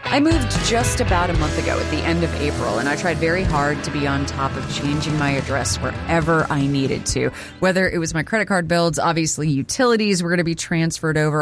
I moved just about a month ago at the end of April, and I tried very hard to be on top of changing my address wherever I needed to. Whether it was my credit card bills, obviously utilities were going to be transferred over.